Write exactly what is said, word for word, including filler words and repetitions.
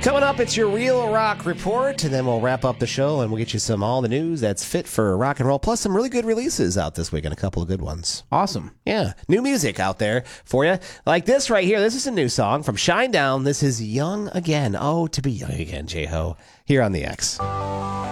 Coming up, it's your Real Rock Report, and then we'll wrap up the show and we'll get you some all the news that's fit for rock and roll, plus some really good releases out this week and a couple of good ones. Awesome. Yeah, new music out there for you. Like this right here. This is a new song from Shinedown. This is Young Again. Oh, to be young again, J-Ho, here on the X.